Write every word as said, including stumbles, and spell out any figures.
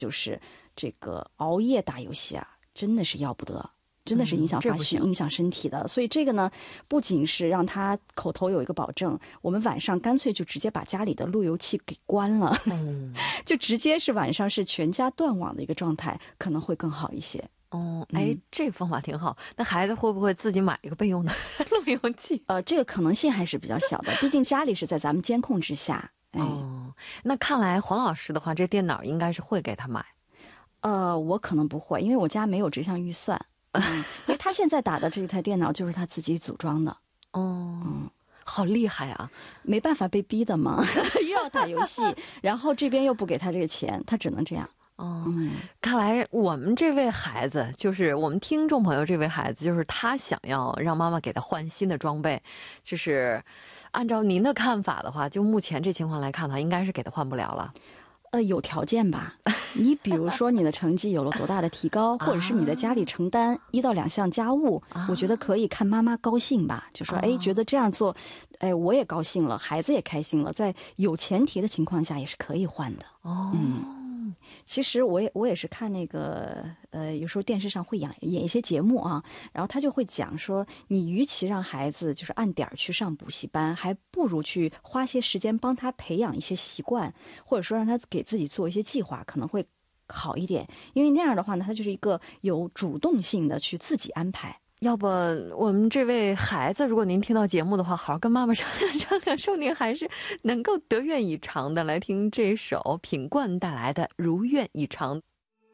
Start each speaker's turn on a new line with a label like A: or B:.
A: 就是这个熬夜打游戏啊，真的是要不得。真的是影响发育、嗯、影响身体的，所以这个呢，不仅是让他口头有一个保证，我们晚上干脆就直接把家里的路由器给关了，嗯、就直接是晚上是全家断网的一个状态，可能会更好一些。
B: 哦，哎，这方法挺好。那孩子会不会自己买一个备用的路由器？
A: 呃，这个可能性还是比较小的，毕竟家里是在咱们监控之下。哎、
B: 哦，那看来黄老师的话，这电脑应该是会给他买。
A: 呃，我可能不会，因为我家没有这项预算。嗯，因为他现在打的这台电脑就是他自己组装的。
B: 哦，嗯，好厉害啊！
A: 没办法，被逼的嘛，又要打游戏，然后这边又不给他这个钱，他只能这样。
B: 哦，嗯，看来我们这位孩子，就是我们听众朋友这位孩子，就是他想要让妈妈给他换新的装备，就是按照您的看法的话，就目前这情况来看的话，应该是给他换不了了。
A: 呃，有条件吧。你比如说你的成绩有了多大的提高，或者是你在家里承担一到两项家务，啊、我觉得可以看妈妈高兴吧，就说哎，觉得这样做，哎，我也高兴了，孩子也开心了，在有前提的情况下也是可以换的。
B: 哦，
A: 嗯，其实我也我也是看那个呃，有时候电视上会演演一些节目啊，然后他就会讲说，你与其让孩子就是按点去上补习班，还不如去花些时间帮他培养一些习惯，或者说让他给自己做一些计划，可能会好一点。因为那样的话呢，他就是一个有主动性的去自己安排。
B: 要不我们这位孩子，如果您听到节目的话，好好跟妈妈商量商量，说您还是能够得愿以偿的。来听这首品冠带来的《如愿以偿》。